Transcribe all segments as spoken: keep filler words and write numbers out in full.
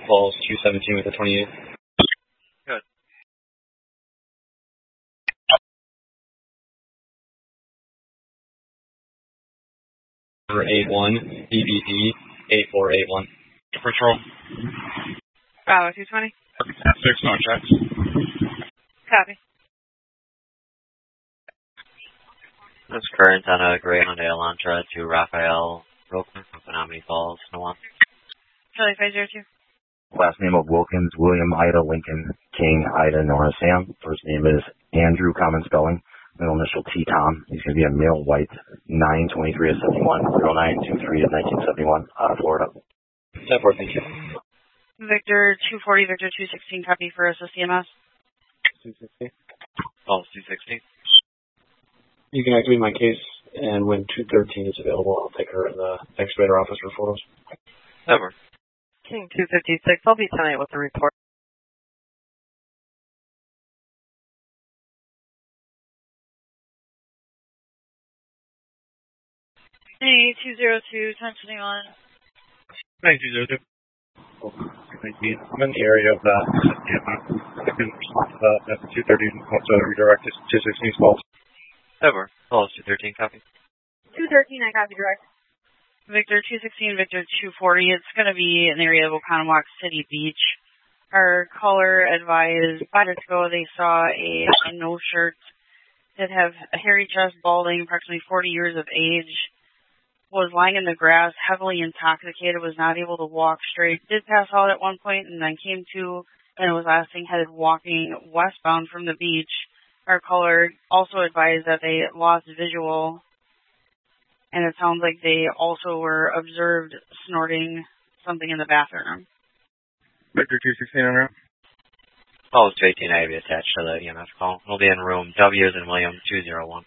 Falls two seventeen with the twenty-eight. Good. eight one, B B D, eight four eight one. Patrol. Bravo two twenty. Six, no checks. Copy. This current on a gray Hyundai Elantra to Raphael Broken from Menominee Falls, Noah. Charlie five zero two. Last name of Wilkins, William Ida Lincoln, King Ida Nora Sam. First name is Andrew, common spelling. Middle initial T Tom. He's going to be a male white, nine twenty-three of seventy-one, zero nine two three of nineteen seventy-one, out of Florida. ten four, thank you. Victor two forty, Victor two sixteen, copy for S O C M S. two sixty. Falls two sixty. You can activate my case, and when two thirteen is available, I'll take her in the excavator office for photos. Over. King two fifty-six, I'll be tonight with the report. Hey, two zero two, time twenty-one. nine two zero two. I'm in the area of that. Uh, that's two thirty, so redirect is two sixteen Falls. Over. Falls two thirteen, copy. two thirteen, I copy direct. Victor two sixteen, Victor two forty. It's going to be in the area of Oconomowoc City Beach. Our caller advised five minutes ago they saw a, a no-shirt that have a hairy chest, balding, approximately forty years of age, was lying in the grass, heavily intoxicated, was not able to walk straight, did pass out at one point, and then came to and was last thing headed walking westbound from the beach. Our caller also advised that they lost visual, and it sounds like they also were observed snorting something in the bathroom. Victor two sixteen on route. Falls two eighteen, I will be attached to the E M F call. We'll be in room W as in William two zero one.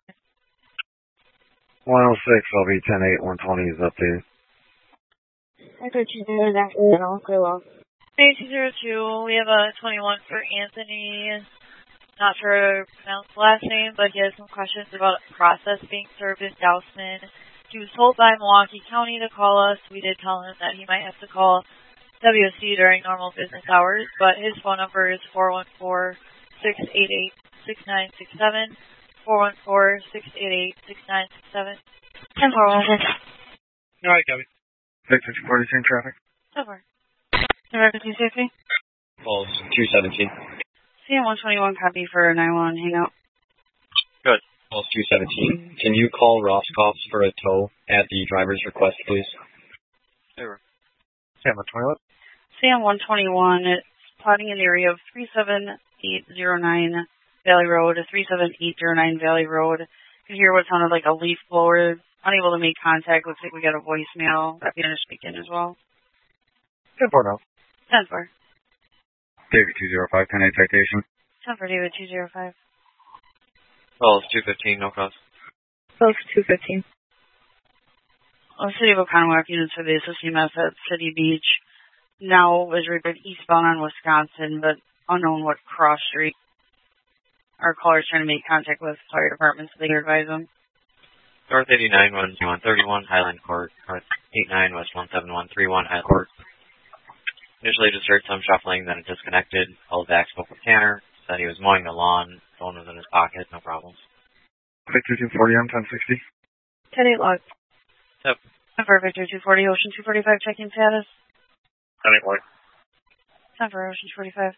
one oh six, I'll be ten eight, one twenty is updated. Victor two zero two, after clear well. Hey, two zero two, we have a twenty-one for Anthony. Not sure how to pronounce the last name, but he has some questions about a process being served in Dousman. He was told by Milwaukee County to call us. We did tell him that he might have to call W S C during normal business hours, but his phone number is four one four, six eight eight, six nine six seven, four one four, six eight eight, six nine six seven. ten four one six. All right, Gabby. Victor two forty, same traffic. Over. American two sixty. Falls two seventeen. C M one twenty-one, copy for nine one one, hang out. Good. Falls two seventeen. Can you call Roscoff's for a tow at the driver's request, please? Over. C M one twenty-one. C M one twenty-one, it's plotting in the area of three seven eight zero nine Valley Road, three seven eight zero nine Valley Road. You can hear what sounded like a leaf blower. Unable to make contact. Looks like we got a voicemail. Happy to speak in as well. ten four now. ten four. David two zero five, ten eight citation. ten for David two zero five. Falls two fifteen, no cause. Falls two fifteen. Well, City of Oconomowoc units for the S O C M S at City Beach. Now was reported eastbound on Wisconsin, but unknown what cross street. Our caller is trying to make contact with fire department, so they can advise them. North eighty-nine, one one thirty-one, Highland Court. North eighty-nine, West one seven one three one, Highland Court. Initially just heard some shuffling, then it disconnected. Called back, spoke with Tanner. Said he was mowing the lawn. Phone was in his pocket, no problems. Victor two forty, I'm ten sixty. ten eight log. Yep. For Victor two forty, Ocean two forty-five, checking status. ten eight log. Time for Ocean two forty-five.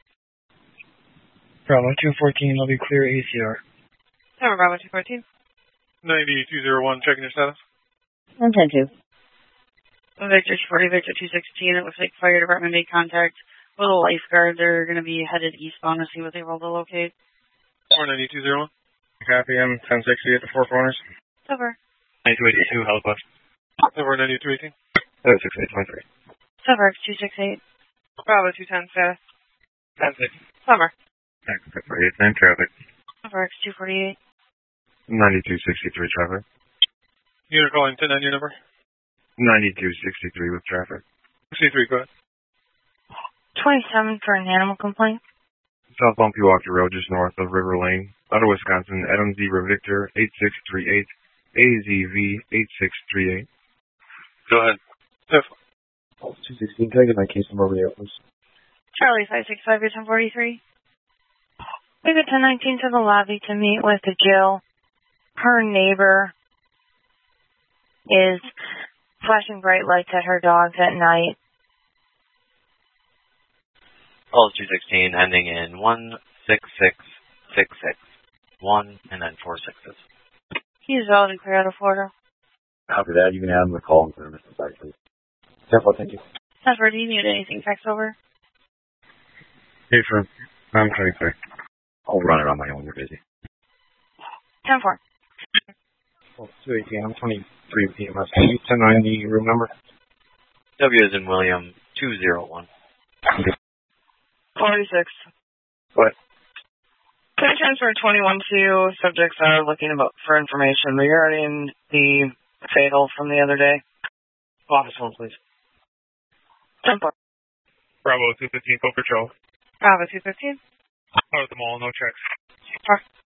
Bravo two fourteen, I'll be clear A C R. Time for Bravo two fourteen. ninety two zero one, checking your status. one ten two. Victor two forty, Victor two sixteen. It looks like fire department made contact with a lifeguard. They're going to be headed eastbound to see what they were able to locate. four nine two zero one. Copy, I'm ten sixty at the Four Corners. Over. ninety-two eighty-two, Heliquest. Over ninety-two eighteen. Oh, six eight twenty-three. Over two six eight. Bravo two ten, status. ten six. Over. X for eight nine traffic. Over X two forty-eight. ninety-two sixty-three traffic. Unit calling ten on your number. ninety-two sixty-three with traffic. sixty-three, go ahead. twenty-seven for an animal complaint. South Bumpy Walker Road, just north of River Lane, out of Wisconsin, Adam Zebra Victor, eight six three eight, A Z V eight six three eight. Go ahead. F. two sixteen, can I get my case number over the air, please? Charlie five six five, ten forty-three. We go ten nineteen to the lobby to meet with Jill. Her neighbor is flashing bright lights at her dogs at night. Call two sixteen, ending in one six six six six. One, and then four sixes. He's valid and clear out of Florida. After that, you can add him the call and clear Mister Side, please. ten four, thank you. ten four, do you need anything faxed over? Hey, for I'm twenty-three. I'll run it on my own. You're busy. ten four. Oh, two eighteen, I'm twenty-three P M S. Can you ten ninety room number? W is in William, two oh one. forty-six. What? Can I transfer twenty-one to subjects that are looking about for information regarding the fatal from the other day? Office one, please. ten four. Bravo two fifteen, Full Patrol. Bravo two fifteen. Out at the mall, no checks. Four.